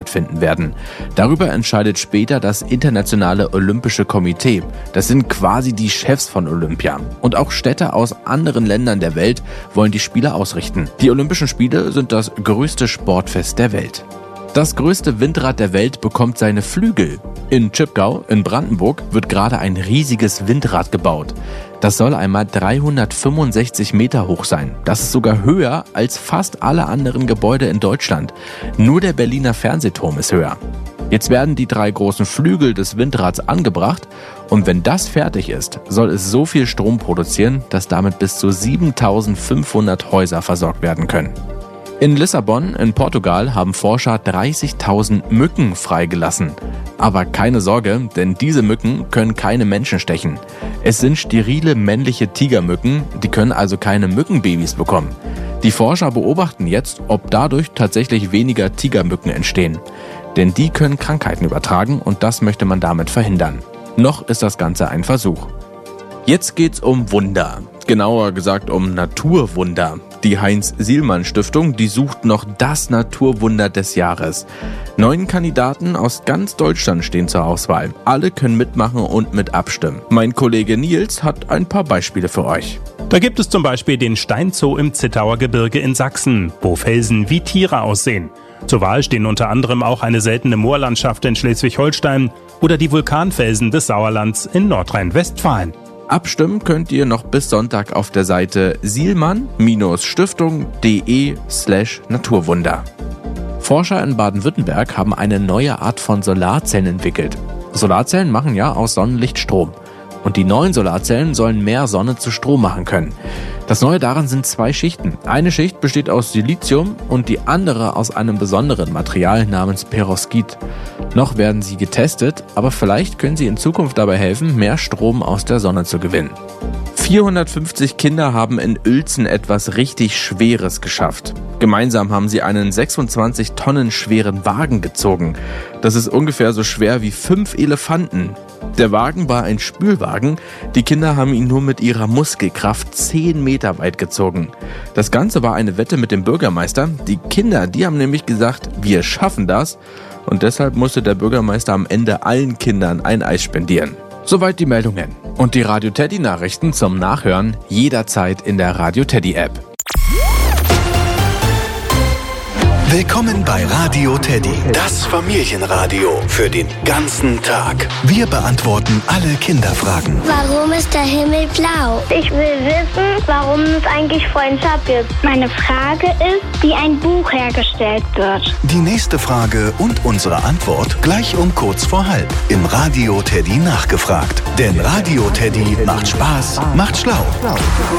stattfinden werden. Darüber entscheidet später das Internationale Olympische Komitee. Das sind quasi die Chefs von Olympia. Und auch Städte aus anderen Ländern der Welt wollen die Spiele ausrichten. Die Olympischen Spiele sind das größte Sportfest der Welt. Das größte Windrad der Welt bekommt seine Flügel. In Chipgau in Brandenburg wird gerade ein riesiges Windrad gebaut. Das soll einmal 365 Meter hoch sein. Das ist sogar höher als fast alle anderen Gebäude in Deutschland. Nur der Berliner Fernsehturm ist höher. Jetzt werden die 3 großen Flügel des Windrads angebracht und wenn das fertig ist, soll es so viel Strom produzieren, dass damit bis zu 7.500 Häuser versorgt werden können. In Lissabon in Portugal haben Forscher 30.000 Mücken freigelassen. Aber keine Sorge, denn diese Mücken können keine Menschen stechen. Es sind sterile männliche Tigermücken, die können also keine Mückenbabys bekommen. Die Forscher beobachten jetzt, ob dadurch tatsächlich weniger Tigermücken entstehen. Denn die können Krankheiten übertragen und das möchte man damit verhindern. Noch ist das Ganze ein Versuch. Jetzt geht's um Wunder. Genauer gesagt um Naturwunder. Die Heinz-Sielmann-Stiftung, die sucht noch das Naturwunder des Jahres. 9 Kandidaten aus ganz Deutschland stehen zur Auswahl. Alle können mitmachen und mit abstimmen. Mein Kollege Nils hat ein paar Beispiele für euch. Da gibt es zum Beispiel den Steinzoo im Zittauer Gebirge in Sachsen, wo Felsen wie Tiere aussehen. Zur Wahl stehen unter anderem auch eine seltene Moorlandschaft in Schleswig-Holstein oder die Vulkanfelsen des Sauerlands in Nordrhein-Westfalen. Abstimmen könnt ihr noch bis Sonntag auf der Seite sielmann-stiftung.de/Naturwunder. Forscher in Baden-Württemberg haben eine neue Art von Solarzellen entwickelt. Solarzellen machen ja aus Sonnenlicht Strom. Und die neuen Solarzellen sollen mehr Sonne zu Strom machen können. Das Neue daran sind 2 Schichten. Eine Schicht besteht aus Silizium und die andere aus einem besonderen Material namens Perovskit. Noch werden sie getestet, aber vielleicht können sie in Zukunft dabei helfen, mehr Strom aus der Sonne zu gewinnen. 450 Kinder haben in Uelzen etwas richtig Schweres geschafft. Gemeinsam haben sie einen 26 Tonnen schweren Wagen gezogen. Das ist ungefähr so schwer wie 5 Elefanten. Der Wagen war ein Spülwagen. Die Kinder haben ihn nur mit ihrer Muskelkraft 10 Meter weit gezogen. Das Ganze war eine Wette mit dem Bürgermeister. Die Kinder, die haben nämlich gesagt, wir schaffen das. Und deshalb musste der Bürgermeister am Ende allen Kindern ein Eis spendieren. Soweit die Meldungen. Und die Radio Teddy Nachrichten zum Nachhören jederzeit in der Radio Teddy App. Willkommen bei Radio Teddy, das Familienradio für den ganzen Tag. Wir beantworten alle Kinderfragen. Warum ist der Himmel blau? Ich will wissen, warum es eigentlich Freundschaft gibt. Meine Frage ist, wie ein Buch hergestellt wird. Die nächste Frage und unsere Antwort gleich um kurz vor halb im Radio Teddy nachgefragt. Denn Radio Teddy macht Spaß, macht schlau.